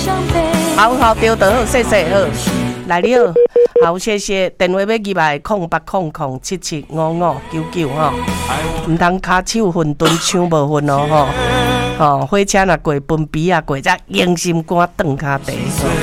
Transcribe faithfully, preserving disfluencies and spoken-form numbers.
好好丢得好，谢谢好，来你好，好谢谢。电话要入来，空八空空七七五五九九哈，唔通骹手混沌抢无混哦吼，吼火车若过分鼻啊过，则用心肝断骹地。